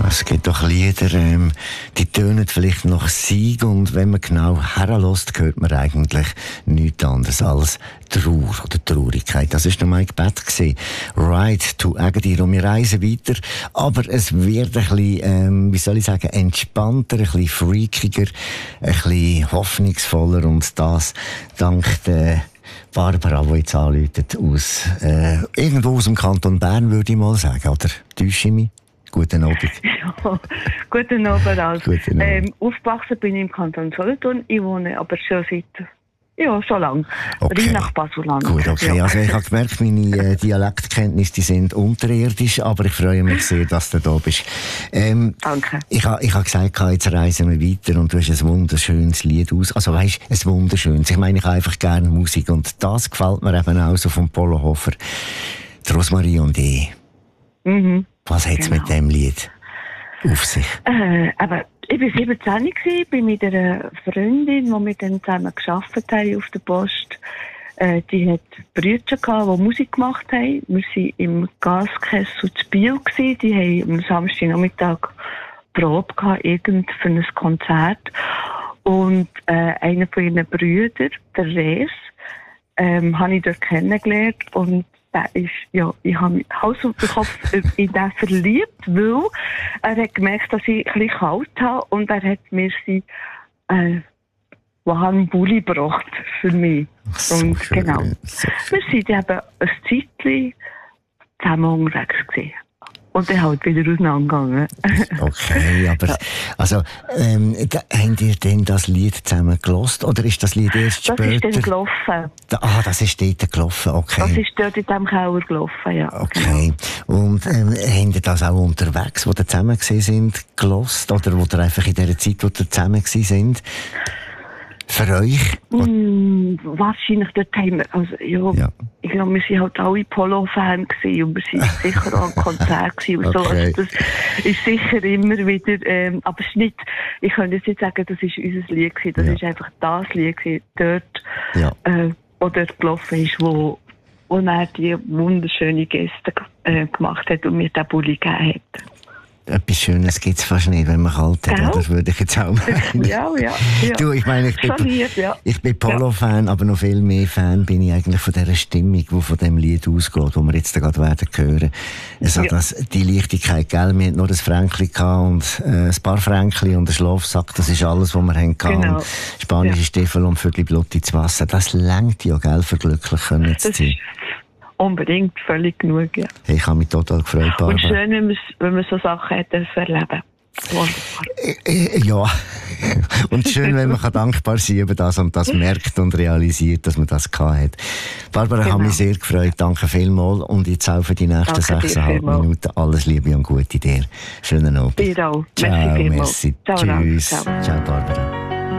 Es gibt doch Lieder, die tönen vielleicht nach Sieg, und wenn man genau herlässt, hört man eigentlich nichts anderes als Trauer oder Traurigkeit. Das war noch mein Gebet gewesen. Ride to Agadir. Und wir reisen weiter, aber es wird ein bisschen, wie soll ich sagen, entspannter, ein bisschen freakiger, ein bisschen hoffnungsvoller, und das dank der Barbara, die jetzt anruft, aus, irgendwo aus dem Kanton Bern, würde ich mal sagen, oder? Täusche ich mich? Guten Abend. Ja, guten Abend. Also. Guten Abend. Aufgewachsen bin ich im Kanton Solothurn. Ich wohne aber schon schon lange. Okay. Nach Basuland. Gut, okay. Ja. Also ich habe gemerkt, meine Dialektkenntnisse, die sind unterirdisch, aber ich freue mich sehr, dass du da bist. Danke. Ich habe gesagt, jetzt reisen wir weiter, und du hast ein wunderschönes Lied aus. Also weisst, ein wunderschönes. Ich meine, ich habe einfach gerne Musik, und das gefällt mir eben auch so von Polo Hofer. Die Rosmarie und ich. Mhm. Was hat es mit dem Lied auf sich? Aber ich war 17 gewesen, bin mit einer Freundin, die wir dann zusammen gearbeitet haben auf der Post. Die hat Brüder gehabt, die Musik gemacht haben. Wir waren im Gaskessel zu Biel gewesen. Die haben am Samstagnachmittag Probe gehabt, für ein Konzert. Und einer von ihren Brüdern, der Rees, habe ich dort kennengelernt, und ich habe mich Hals über Kopf in den verliebt, weil er hat gemerkt, dass ich ein bisschen kalt habe, und er hat mir einen Bulli gebracht für mich. So und schön, genau. so Wir sind eben ein Zeitchen zusammen unterwegs gewesen. Und dann halt wieder auseinandergegangen. Okay, aber also, habt ihr denn das Lied zusammen gelost, oder ist das Lied erst später? Das ist dann gelaufen. Das ist dort gelaufen, okay. Das ist dort in diesem Keller gelaufen, ja. Okay. Und habt ihr das auch unterwegs, wo ihr zusammen gewesen sind, gelost, oder wo ihr einfach in der Zeit, wo ihr zusammen gewesen sind? Für euch? Wahrscheinlich dort haben wir, also, ja. Ich glaube, wir waren halt alle Polo-Fans gewesen, und wir waren sicher auch am Konzert gewesen und so. Okay. Also das ist sicher immer wieder, aber es ist nicht, ich könnte jetzt nicht sagen, das ist unser Lied gewesen, das ist einfach das Lied gewesen, dort, wo dort gelaufen ist, wo er die wunderschöne Gäste gemacht hat und mir den Bulli gegeben hat. Etwas Schönes gibt es fast nicht, wenn man kalt hat. Das würde ich jetzt auch meinen. Ja. Du, ich meine, ich bin Polo-Fan, aber noch viel mehr Fan bin ich eigentlich von dieser Stimmung, die von dem Lied ausgeht, das wir jetzt gerade werden hören. Also die Leichtigkeit, gell? Wir hatten nur ein Fränkli und ein paar Fränkli und einen Schlafsack, das ist alles, was wir hatten. Genau. Spanische Stiefel und Vögel Blut ins Wasser. Das reicht ja, gell, für glücklich können zu sein. Unbedingt, völlig genug, ja. Hey, ich habe mich total gefreut, Barbara. Und schön, wenn man so Sachen hat, erleben. Wunderbar. Ja. Und schön, wenn man dankbar sein kann über das und das merkt und realisiert, dass man das hat. Barbara, hat mich sehr gefreut. Danke vielmals. Und jetzt auch für die nächsten 6,5 Minuten. Alles Liebe und Gute dir. Schönen Abend. Dir auch. Ciao, merci. Ciao, Tschüss. ciao. Ciao, Barbara.